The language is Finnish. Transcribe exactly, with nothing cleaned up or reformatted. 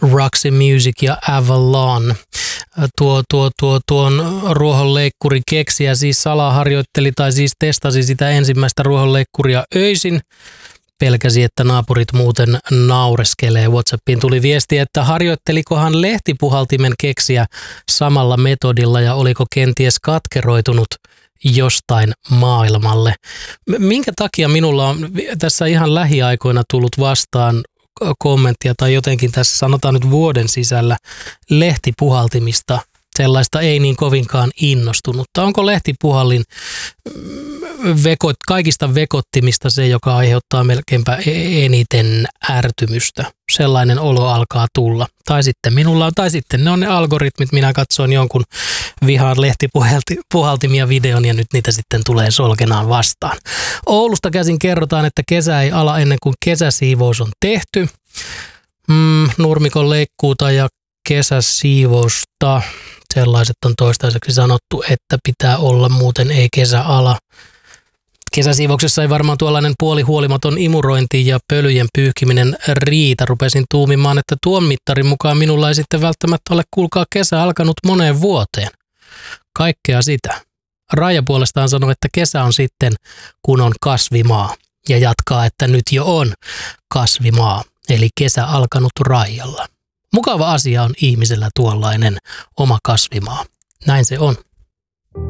Roxy Music ja Avalon. Tuo, tuo, tuo, tuon ruohonleikkurin keksijä siis salaharjoitteli tai siis testasi sitä ensimmäistä ruohonleikkuria öisin. Pelkäsi, että naapurit muuten naureskelee. WhatsAppiin tuli viesti, että harjoittelikohan lehtipuhaltimen keksiä samalla metodilla ja oliko kenties katkeroitunut jostain maailmalle. Minkä takia minulla on tässä ihan lähiaikoina tullut vastaan kommenttia tai jotenkin tässä sanotaan nyt vuoden sisällä lehtipuhaltimista, sellaista ei niin kovinkaan innostunutta. Onko lehtipuhallin vekot, kaikista vekottimista se, joka aiheuttaa melkeinpä eniten ärtymystä? Sellainen olo alkaa tulla. Tai sitten minulla on, tai sitten ne on ne algoritmit, minä katsoin jonkun vihaan lehtipuhaltimia videon ja nyt niitä sitten tulee solkenaan vastaan. Oulusta käsin kerrotaan, että kesä ei ala ennen kuin kesäsiivous on tehty. Mm, nurmikon leikkuuta ja kesäsiivousta. Sellaiset on toistaiseksi sanottu, että pitää olla, muuten ei kesä ala. Kesäsiivouksessa ei varmaan tuollainen puolihuolimaton imurointi ja pölyjen pyyhkiminen riitä. Rupesin tuumimaan, että tuon mittarin mukaan minulla ei sitten välttämättä ole, kuulkaa, kesä alkanut moneen vuoteen. Kaikkea sitä. Raija puolestaan sanoi, että kesä on sitten, kun on kasvimaa. Ja jatkaa, että nyt jo on kasvimaa, eli kesä alkanut Raijalla. Mukava asia on ihmisellä tuollainen oma kasvimaa. Näin se on.